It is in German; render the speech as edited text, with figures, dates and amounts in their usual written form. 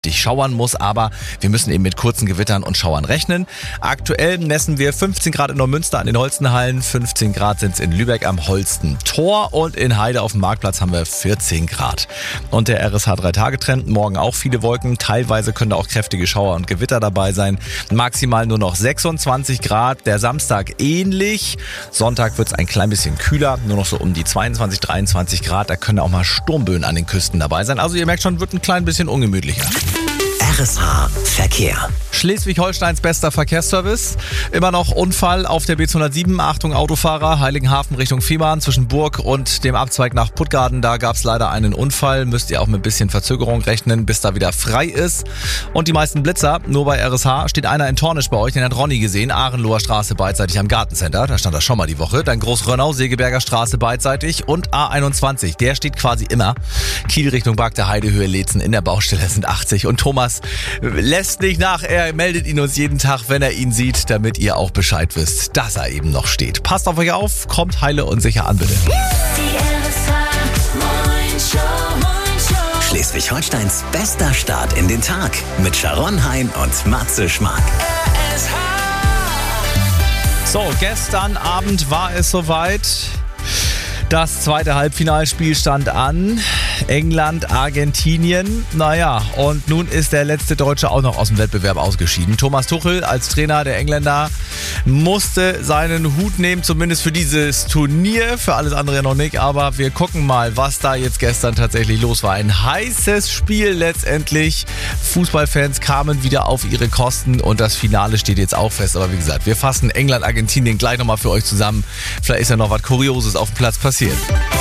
schauern muss, aber wir müssen eben mit kurzen Gewittern und Schauern rechnen. Aktuell messen wir 15 Grad in Neumünster an den Holstenhallen, 15 Grad sind es in Lübeck am Holstentor und in Heide auf dem Marktplatz haben wir 14 Grad. Und der RSH 3-Tage-Trend, morgen auch viele Wolken, teilweise können da auch kräftige Schauer und Gewitter dabei sein. Maximal nur noch 26 Grad, der Samstag ähnlich. Sonntag wird es ein klein bisschen kühler, nur noch so um die 22, 23 Grad, da können auch mal Sturmböen an den Küsten dabei sein. Also ihr merkt schon, wird ein klein bisschen ungemütlicher. RSH Verkehr. Schleswig-Holsteins bester Verkehrsservice. Immer noch Unfall auf der B207. Achtung Autofahrer, Heiligenhafen Richtung Fehmarn zwischen Burg und dem Abzweig nach Puttgarden. Da gab es leider einen Unfall. Müsst ihr auch mit ein bisschen Verzögerung rechnen, bis da wieder frei ist. Und die meisten Blitzer, nur bei RSH, steht einer in Tornisch bei euch. Den hat Ronny gesehen. Ahrenloher Straße beidseitig am Gartencenter. Da stand er schon mal die Woche. Dann Großrönnau, Segeberger Straße beidseitig. Und A21, der steht quasi immer. Kiel Richtung Bark der Heidehöhe, Leetzen in der Baustelle sind 80. Und Thomas lässt nicht nach. Er meldet ihn uns jeden Tag, wenn er ihn sieht, damit ihr auch Bescheid wisst, dass er eben noch steht. Passt auf euch auf, kommt heile und sicher an, bitte. Schleswig-Holsteins bester Start in den Tag mit Sharon Hein und Matze Schmark. So, gestern Abend war es soweit. Das zweite Halbfinalspiel stand an. England, Argentinien. Naja, und nun ist der letzte Deutsche auch noch aus dem Wettbewerb ausgeschieden. Thomas Tuchel als Trainer der Engländer musste seinen Hut nehmen, zumindest für dieses Turnier. Für alles andere noch nicht. Aber wir gucken mal, was da jetzt gestern tatsächlich los war. Ein heißes Spiel letztendlich. Fußballfans kamen wieder auf ihre Kosten und das Finale steht jetzt auch fest. Aber wie gesagt, wir fassen England, Argentinien gleich nochmal für euch zusammen. Vielleicht ist ja noch was Kurioses auf dem Platz passiert.